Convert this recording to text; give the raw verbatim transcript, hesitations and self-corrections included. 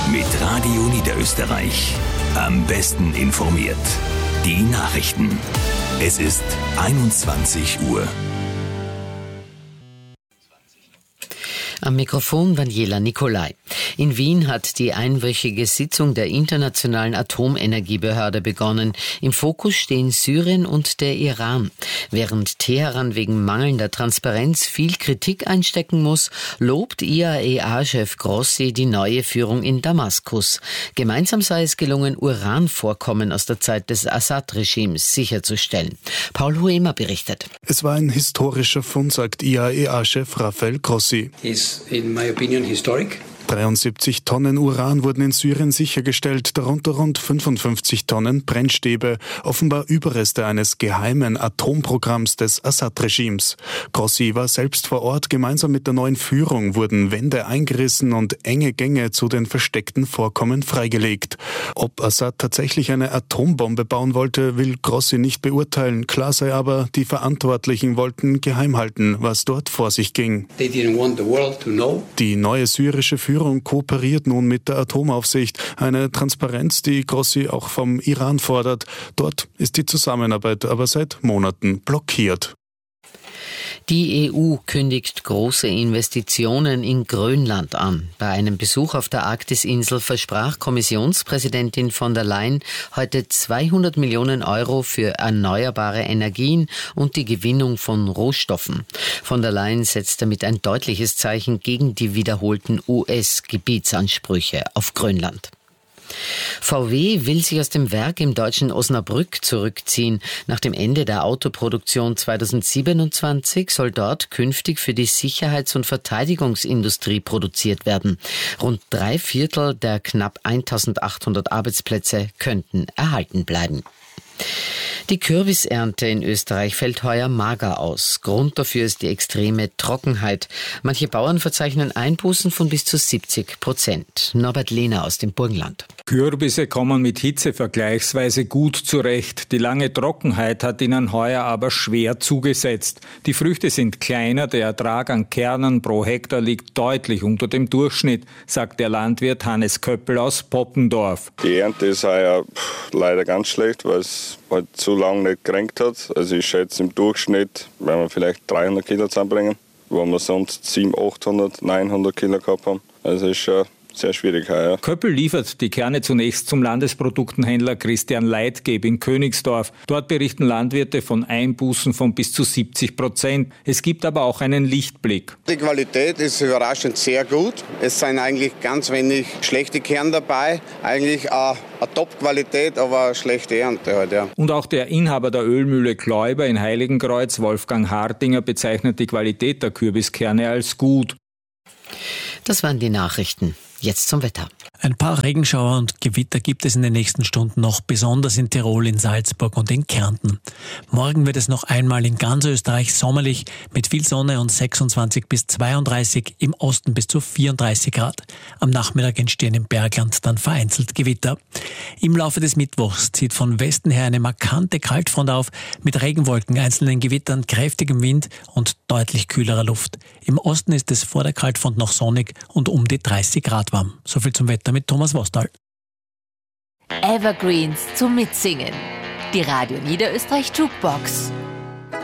Mit Radio Niederösterreich. Am besten informiert. Die Nachrichten. Es ist einundzwanzig Uhr. Am Mikrofon Daniela Nicolai. In Wien hat die einwöchige Sitzung der Internationalen Atomenergiebehörde begonnen. Im Fokus stehen Syrien und der Iran. Während Teheran wegen mangelnder Transparenz viel Kritik einstecken muss, lobt I A E A-Chef Grossi die neue Führung in Damaskus. Gemeinsam sei es gelungen, Uranvorkommen aus der Zeit des Assad-Regimes sicherzustellen. Paul Huemer berichtet. Es war ein historischer Fund, sagt I A E A-Chef Rafael Grossi. In my opinion, historic. dreiundsiebzig Tonnen Uran wurden in Syrien sichergestellt, darunter rund fünfundfünfzig Tonnen Brennstäbe, offenbar Überreste eines geheimen Atomprogramms des Assad-Regimes. Grossi war selbst vor Ort. Gemeinsam mit der neuen Führung wurden Wände eingerissen und enge Gänge zu den versteckten Vorkommen freigelegt. Ob Assad tatsächlich eine Atombombe bauen wollte, will Grossi nicht beurteilen. Klar sei aber, die Verantwortlichen wollten geheim halten, was dort vor sich ging. They didn't want the world to know. Die neue syrische Führung kooperiert nun mit der Atomaufsicht. Eine Transparenz, die Grossi auch vom Iran fordert. Dort ist die Zusammenarbeit aber seit Monaten blockiert. Die E U kündigt große Investitionen in Grönland an. Bei einem Besuch auf der Arktisinsel versprach Kommissionspräsidentin von der Leyen heute zweihundert Millionen Euro für erneuerbare Energien und die Gewinnung von Rohstoffen. Von der Leyen setzt damit ein deutliches Zeichen gegen die wiederholten U S-Gebietsansprüche auf Grönland. V W will sich aus dem Werk im deutschen Osnabrück zurückziehen. Nach dem Ende der Autoproduktion zweitausendsiebenundzwanzig soll dort künftig für die Sicherheits- und Verteidigungsindustrie produziert werden. Rund drei Viertel der knapp eintausendachthundert Arbeitsplätze könnten erhalten bleiben. Die Kürbisernte in Österreich fällt heuer mager aus. Grund dafür ist die extreme Trockenheit. Manche Bauern verzeichnen Einbußen von bis zu siebzig Prozent. Norbert Lehner aus dem Burgenland. Kürbisse kommen mit Hitze vergleichsweise gut zurecht. Die lange Trockenheit hat ihnen heuer aber schwer zugesetzt. Die Früchte sind kleiner, der Ertrag an Kernen pro Hektar liegt deutlich unter dem Durchschnitt, sagt der Landwirt Hannes Köppel aus Poppendorf. Die Ernte ist heuer pff, leider ganz schlecht, weil es halt zu lange nicht geregnet hat. Also ich schätze im Durchschnitt, werden wir vielleicht dreihundert Kilo zusammenbringen, wo wir sonst siebenhundert, achthundert, neunhundert Kilo gehabt haben. Also ist schon sehr schwierig heuer. Köppel liefert die Kerne zunächst zum Landesproduktenhändler Christian Leitgeb in Königsdorf. Dort berichten Landwirte von Einbußen von bis zu siebzig Prozent. Es gibt aber auch einen Lichtblick. Die Qualität ist überraschend sehr gut. Es sind eigentlich ganz wenig schlechte Kerne dabei. Eigentlich eine, eine Top-Qualität, aber eine schlechte Ernte halt, ja. Und auch der Inhaber der Ölmühle Gläuber in Heiligenkreuz, Wolfgang Hartinger, bezeichnet die Qualität der Kürbiskerne als gut. Das waren die Nachrichten. Jetzt zum Wetter. Ein paar Regenschauer und Gewitter gibt es in den nächsten Stunden noch, besonders in Tirol, in Salzburg und in Kärnten. Morgen wird es noch einmal in ganz Österreich sommerlich mit viel Sonne und sechsundzwanzig bis zweiunddreißig, im Osten bis zu vierunddreißig Grad. Am Nachmittag entstehen im Bergland dann vereinzelt Gewitter. Im Laufe des Mittwochs zieht von Westen her eine markante Kaltfront auf, mit Regenwolken, einzelnen Gewittern, kräftigem Wind und deutlich kühlerer Luft. Im Osten ist es vor der Kaltfront noch sonnig und um die dreißig Grad warm. So viel zum Wetter mit Thomas Vostal. Evergreens zum Mitsingen. Die Radio Niederösterreich Jukebox.